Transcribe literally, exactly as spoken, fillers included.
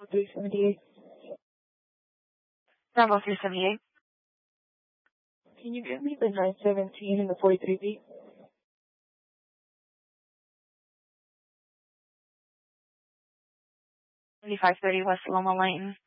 three seventy-eight. Bravo three seventy-eight. Can you give me the nine seventeen and the forty-three B? seventy-five thirty West Loma Lane.